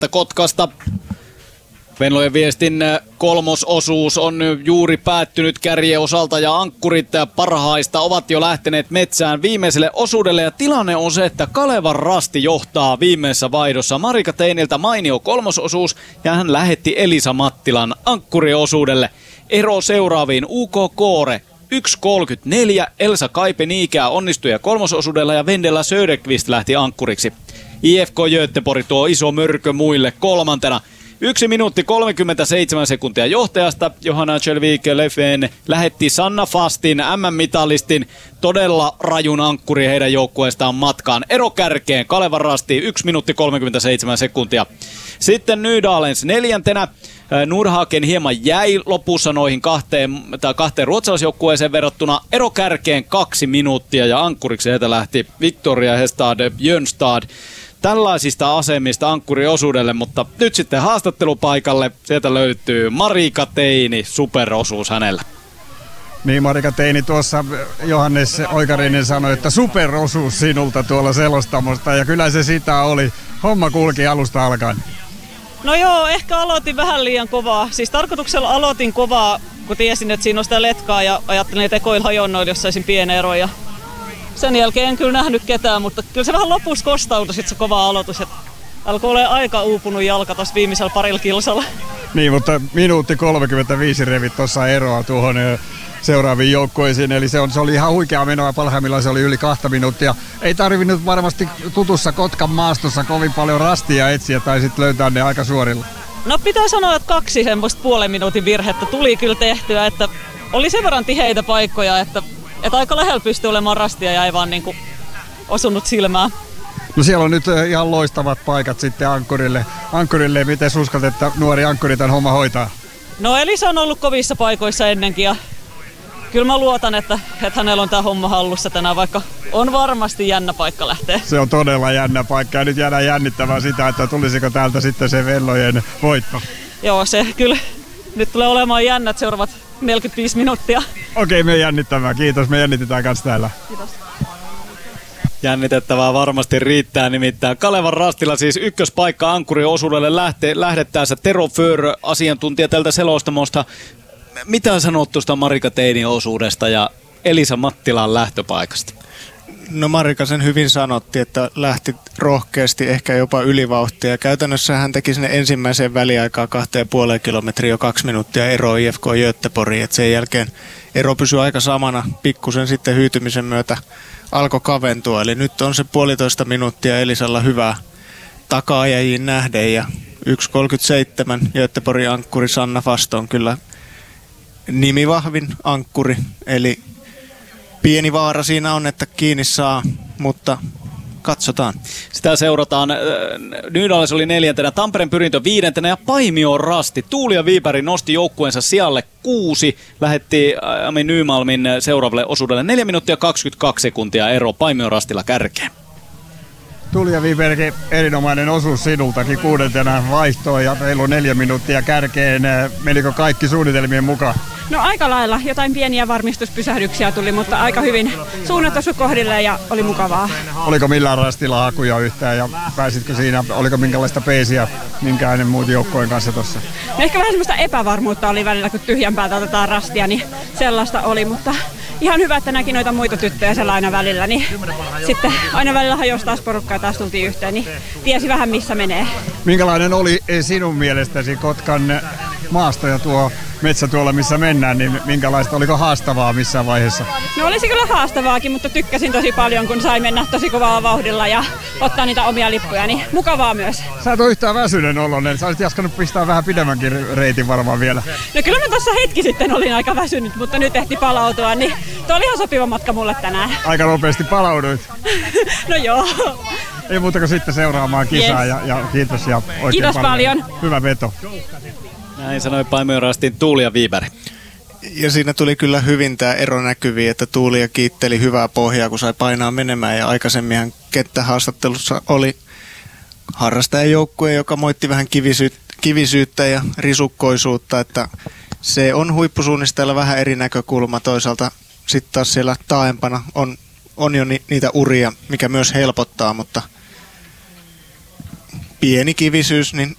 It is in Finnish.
Kotkasta. Venlojen viestin kolmososuus on juuri päättynyt kärjen osalta ja ankkurit parhaista ovat jo lähteneet metsään viimeiselle osuudelle. Ja tilanne on se, että Kalevan Rasti johtaa viimeisessä vaihdossa. Marika Teiniltä mainio kolmososuus ja hän lähetti Elisa Mattilan ankkuriosuudelle. Ero seuraaviin UK Koore 1.34, Elsa Kaipe-Niikää onnistui kolmososuudella ja Vendela Söderqvist lähti ankkuriksi. IFK Göteborg tuo iso mörkö muille kolmantena. 1 minuutti 37 sekuntia johtajasta. Johanna Kjellvik-Leffen lähetti Sanna Fastin, MM-mitalistin, todella rajun ankkuri heidän joukkueestaan matkaan. Ero kärkeen, Kalevan Rasti 1 minuutti 37 sekuntia. Sitten Nydalens neljäntenä. Nordhagen hieman jäi lopussa noihin kahteen ruotsalaisjoukkueeseen verrattuna. Ero kärkeen 2 minuuttia ja ankkuriksi heitä lähti Victoria Hestad Jönstad. Tällaisista asemista ankkuriosuudelle, mutta nyt sitten haastattelupaikalle. Sieltä löytyy Marika Teini, superosuus hänellä. Niin, Marika Teini, tuossa Johannes Oikarinen sanoi, että superosuus sinulta tuolla selostamosta, ja kyllä se sitä oli. Homma kulki alusta alkaen. No joo, ehkä aloitin vähän liian kovaa. Siis tarkoituksella aloitin kovaa, kun tiesin, että siinä on sitä letkaa, ja ajattelin, että ekoilla hajonnoilla, jos saisin pienen eron. Ja sen jälkeen en kyllä nähnyt ketään, mutta kyllä se vähän lopussa kostautui sit se kova aloitus. Alkoi olla aika uupunut jalka tuossa viimeisellä parilla kilsalla. Niin, mutta minuutti 35 revit tuossa eroa tuohon seuraaviin joukkueisiin. Eli se oli ihan huikea menoa, parhaimmillaan se oli yli 2 minuuttia. Ei tarvinnut varmasti tutussa Kotkan maastossa kovin paljon rastia etsiä tai sitten löytää ne aika suorilla. No pitää sanoa, että 2 semmoista puolen minuutin virhettä tuli kyllä tehtyä, että oli sen verran tiheitä paikkoja, että aika lähellä pystyi olemaan rastia ja ei vaan niin kuin osunut silmään. No siellä on nyt ihan loistavat paikat sitten ankkurille. Miten uskat, että nuori ankkuri tämän homma hoitaa? No Elisa on ollut kovissa paikoissa ennenkin ja kyllä mä luotan, että hänellä on tämä homma hallussa tänään, vaikka on varmasti jännä paikka lähteä. Se on todella jännä paikka ja nyt jäädään jännittämään sitä, että tulisiko täältä sitten se Venlojen voitto. Joo, se kyllä nyt tulee olemaan jännät seuraavat 45 minuuttia. Okei, me jännittämään. Kiitos, me jännitetään kanssa täällä. Kiitos. Jännitettävää varmasti riittää, nimittäin Kalevan Rastilla siis ykköspaikka ankkuriosuudelle lähdettäessä. Tero Föör, asiantuntija tältä selostamosta. Mitä sanot tuosta Marika Teinin osuudesta ja Elisa Mattilan lähtöpaikasta? No Marika sen hyvin sanotti, että lähti rohkeasti, ehkä jopa ylivauhtia. Käytännössä hän teki sinne ensimmäiseen väliaikaan 2,5 kilometriä jo 2 minuuttia eroa IFK Göteborgiin. Et sen jälkeen ero pysyi aika samana, pikkusen sitten hyytymisen myötä alkoi kaventua. Eli nyt on se 1,5 minuuttia Elisalla hyvää taka-ajajiin nähden ja 1.37 Göteborgin ankkuri Sanna Fast on kyllä nimivahvin ankkuri, eli pieni vaara siinä on, että kiinni saa, mutta katsotaan. Sitä seurataan. Nydalens oli 4. Tampereen Pyrintö 5. ja Paimio Rasti. Tuulia Viipäri nosti joukkueensa sijalle 6. Lähetti Ami Nymalmin seuraavalle osuudelle 4 minuuttia 22 sekuntia ero Paimio Rastilla kärkeen. Tuulia Viipäri, erinomainen osuus sinultakin 6. vaihtoon ja meillä on 4 minuuttia kärkeen. Menikö kaikki suunnitelmien mukaan? No aika lailla. Jotain pieniä varmistuspysähdyksiä tuli, mutta aika hyvin suunnat osu kohdilleen ja oli mukavaa. Oliko millään rastilla hakuja yhtään ja pääsitkö siinä, oliko minkälaista peisiä minkään muut joukkojen kanssa tuossa? No ehkä vähän semmoista epävarmuutta oli välillä, kun tyhjän päältä otetaan rastia, niin sellaista oli, mutta ihan hyvä, että näki noita muita tyttöjä siellä aina välillä, niin sitten aina välillä hajosi taas porukkaa ja taas tultiin yhteen, niin tiesi vähän missä menee. Minkälainen oli sinun mielestäsi Kotkan maasto ja tuo metsä tuolla missä mennään, niin minkälaista, oliko haastavaa missään vaiheessa? No olisi kyllä haastavaakin, mutta tykkäsin tosi paljon, kun sai mennä tosi kovaa vauhdilla ja ottaa niitä omia lippuja, niin mukavaa myös. Sä et ole yhtään väsynen oloinen, sä olisit jaskanut pistää vähän pidemmänkin reitin varmaan vielä. No kyllä mä tuossa hetki sitten olin aika väsynyt, mutta nyt ehti palautua, niin tuo oli ihan sopiva matka mulle tänään. Aika nopeasti palauduit. No joo. Ei muuta kuin sitten seuraamaan kisaa ja kiitos ja oikein kiitos paljon. Hyvä veto. Näin sanoi Paimio Rastin Tuulia Viipäri. Ja siinä tuli kyllä hyvin tämä ero näkyviin, että Tuulia kiitteli hyvää pohjaa, kun sai painaa menemään. Ja aikaisemminhan kenttähaastattelussa oli harrastajajoukkue, joka moitti vähän kivisyyttä ja risukkoisuutta. Että se on huippusuunnistajalla vähän eri näkökulma. Toisaalta sitten taas siellä taaempana on jo niitä uria, mikä myös helpottaa, mutta pieni kivisyys, niin